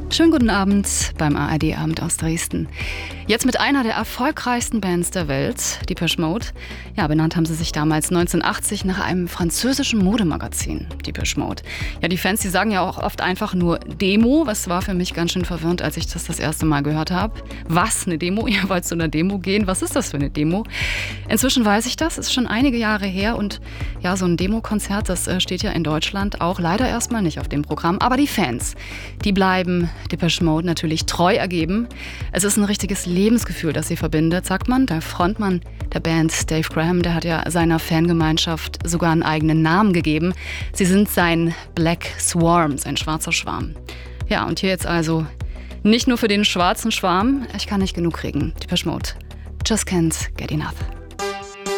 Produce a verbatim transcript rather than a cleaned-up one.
Schönen guten Abend beim A R D-Abend aus Dresden. Jetzt mit einer der erfolgreichsten Bands der Welt, Depeche Mode. Ja, benannt haben sie sich damals neunzehnhundertachtzig nach einem französischen Modemagazin, Depeche Mode. Ja, die Fans, die sagen ja auch oft einfach nur Demo. Was war für mich ganz schön verwirrend, als ich das das erste Mal gehört habe. Was, eine Demo? Ihr wollt zu einer Demo gehen? Was ist das für eine Demo? Inzwischen weiß ich das, ist schon einige Jahre her. Und ja, so ein Demokonzert, das steht ja in Deutschland auch leider erstmal nicht auf dem Programm. Aber die Fans, die bleiben Depeche Mode natürlich treu ergeben. Es ist ein richtiges Lebensgefühl, das sie verbindet, sagt man. Der Frontmann der Band, Dave Graham, der hat ja seiner Fangemeinschaft sogar einen eigenen Namen gegeben. Sie sind sein Black Swarm, sein schwarzer Schwarm. Ja, und hier jetzt also nicht nur für den schwarzen Schwarm, ich kann nicht genug kriegen. Depeche Mode, just can't get enough.